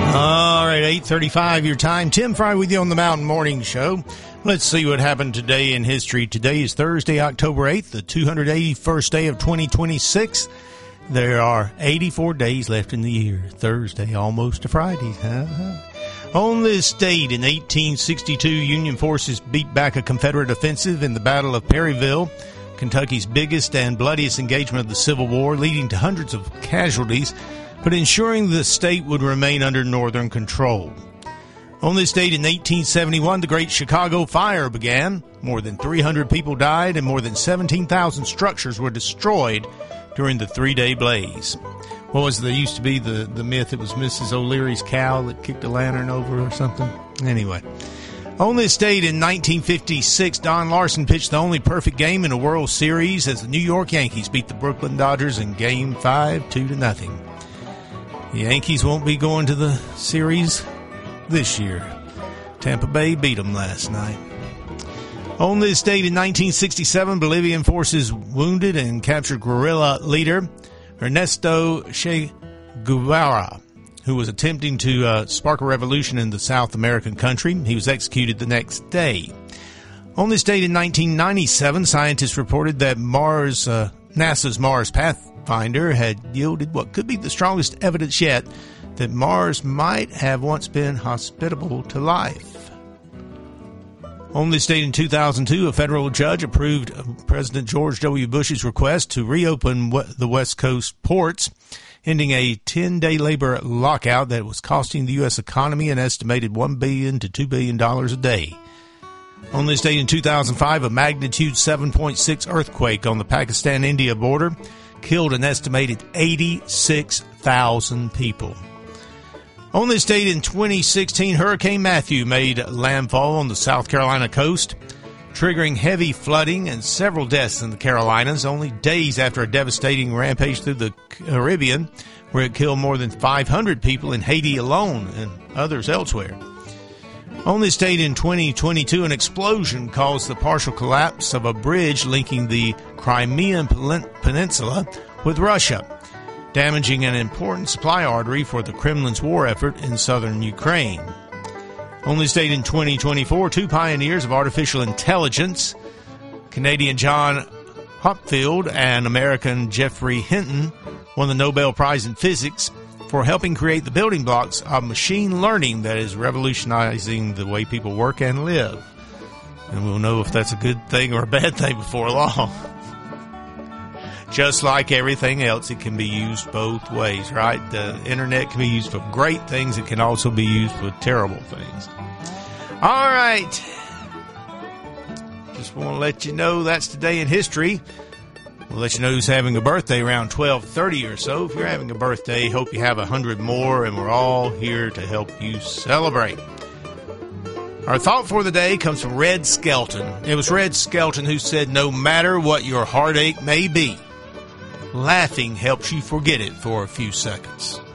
All right, 8:35 your time. Tim Fry with you on the Mountain Morning Show. Let's see what happened today in history. Today is Thursday, October 8th, the 281st day of 2026. There are 84 days left in the year. Thursday, almost a Friday. On this date in 1862, Union forces beat back a Confederate offensive in the Battle of Perryville, Kentucky's biggest and bloodiest engagement of the Civil War, leading to hundreds of casualties, but ensuring the state would remain under Northern control. On this date in 1871, the Great Chicago Fire began. More than 300 people died and more than 17,000 structures were destroyed during the three-day blaze. What was there used to be the myth it was Mrs. O'Leary's cow that kicked a lantern over or something? Anyway. On this date in 1956, Don Larson pitched the only perfect game in a World Series as the New York Yankees beat the Brooklyn Dodgers in Game 5, 2-0. The Yankees won't be going to the series this year. Tampa Bay beat them last night. On this date in 1967, Bolivian forces wounded and captured guerrilla leader Ernesto Che Guevara, who was attempting to spark a revolution in the South American country. He was executed the next day. On this date in 1997, scientists reported that NASA's Mars Pathfinder had yielded what could be the strongest evidence yet that Mars might have once been hospitable to life. On this date in 2002, a federal judge approved President George W. Bush's request to reopen the West Coast ports, ending a 10-day labor lockout that was costing the U.S. economy an estimated $1 billion to $2 billion a day. On this date in 2005, a magnitude 7.6 earthquake on the Pakistan-India border killed an estimated 86,000 people. On this date in 2016, Hurricane Matthew made landfall on the South Carolina coast, triggering heavy flooding and several deaths in the Carolinas only days after a devastating rampage through the Caribbean, where it killed more than 500 people in Haiti alone and others elsewhere. On this date in 2022, an explosion caused the partial collapse of a bridge linking the Crimean Peninsula with Russia, damaging an important supply artery for the Kremlin's war effort in southern Ukraine. On this date in 2024, two pioneers of artificial intelligence, Canadian John Hopfield and American Geoffrey Hinton, won the Nobel Prize in Physics for helping create the building blocks of machine learning that is revolutionizing the way people work and live. And we'll know if that's a good thing or a bad thing before long. Just like everything else, it can be used both ways, right? The internet can be used for great things. It can also be used for terrible things. All right. Just want to let you know that's today in history. We'll let you know who's having a birthday around 12:30 or so. If you're having a birthday, hope you have 100 more, and we're all here to help you celebrate. Our thought for the day comes from Red Skelton. It was Red Skelton who said, no matter what your heartache may be, laughing helps you forget it for a few seconds.